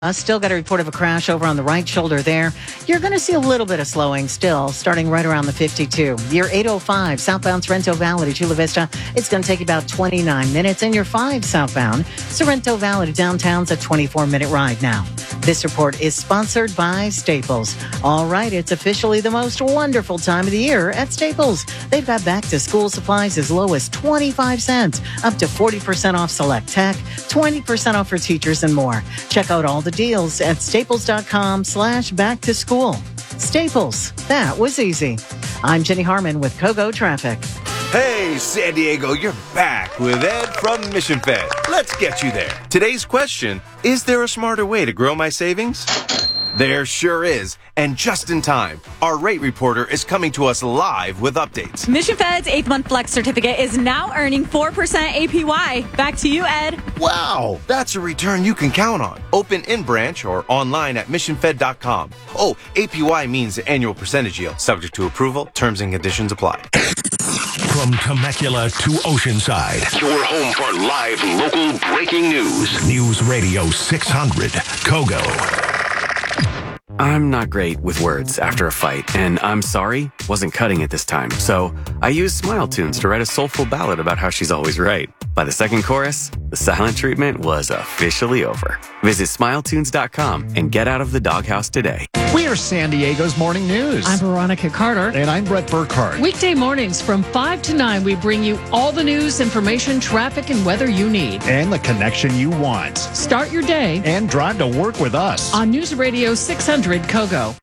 Still got a report of a crash over on the right shoulder there. You're going to see a little bit of slowing still, starting right around the 52. Your 805 southbound Sorrento Valley to Chula Vista, it's going to take about 29 minutes. And your 5 southbound Sorrento Valley to downtown's a 24-minute ride now. This report is sponsored by Staples. All right, it's officially the most wonderful time of the year at Staples. They've got back-to-school supplies as low as 25 cents, up to 40% off select tech, 20% off for teachers and more. Check out all the deals at staples.com/back-to-school. Staples, that was easy. I'm Jenny Harmon with Kogo Traffic. Hey, San Diego, you're back with Ed from Mission Fed. Let's get you there. Today's question, is there a smarter way to grow my savings? There sure is. And just in time, our rate reporter is coming to us live with updates. Mission Fed's 8th month flex certificate is now earning 4% APY. Back to you, Ed. Wow, that's a return you can count on. Open in branch or online at missionfed.com. Oh, APY means the annual percentage yield. Subject to approval, terms and conditions apply. From Temecula to Oceanside, Your home for live local breaking news. News Radio 600, Kogo. I'm not great with words after a fight, and I'm sorry, wasn't cutting it this time. So I used Smile Tunes to write a soulful ballad about how she's always right. By the second chorus, the silent treatment was officially over. Visit smiletunes.com and get out of the doghouse today. We are San Diego's Morning News. I'm Veronica Carter. And I'm Brett Burkhardt. Weekday mornings from 5 to 9, we bring you all the news, information, traffic, and weather you need. And the connection you want. Start your day And drive to work with us. on News Radio 600 Kogo.